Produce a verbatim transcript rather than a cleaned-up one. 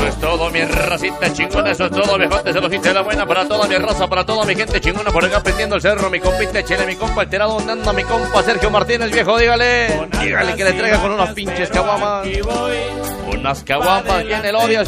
es todo, mi racita chingona, eso es todo, viejote, se lo hice la buena para toda mi raza, para toda mi gente chingona, por acá aprendiendo el cerro, mi compita Chele, mi compa alterado, andando a mi compa Sergio Martínez, viejo, dígale, dígale que le traiga con unas pinches caguamas, unas caguamas, bien el odio,